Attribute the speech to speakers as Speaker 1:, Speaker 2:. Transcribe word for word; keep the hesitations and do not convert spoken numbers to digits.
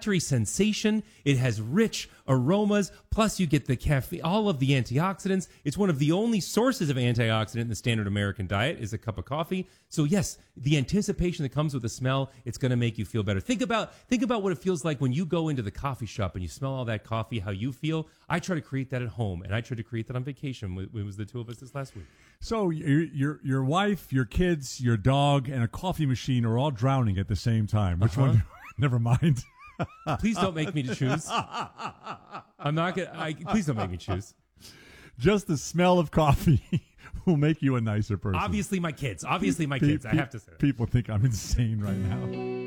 Speaker 1: olfactory sensation. It has rich aromas. Plus, you get the caffeine, all of the antioxidants. It's one of the only sources of antioxidant in the standard American diet is a cup of coffee. So yes, the anticipation that comes with the smell, it's going to make you feel better. Think about think about what it feels like when you go into the coffee shop and you smell all that coffee, how you feel. I try to create that at home, and I tried to create that on vacation. It was the two of us this last week.
Speaker 2: So your your your wife, your kids, your dog, and a coffee machine are all drowning at the same time. Which
Speaker 1: Uh-huh.
Speaker 2: one? Never mind.
Speaker 1: Please don't make me to choose. I'm not gonna. I, please don't make me choose.
Speaker 2: Just the smell of coffee will make you a nicer person.
Speaker 1: Obviously, my kids. Obviously, my
Speaker 2: Pe-
Speaker 1: kids. I
Speaker 2: pe-
Speaker 1: have to say that.
Speaker 2: People think I'm insane right now.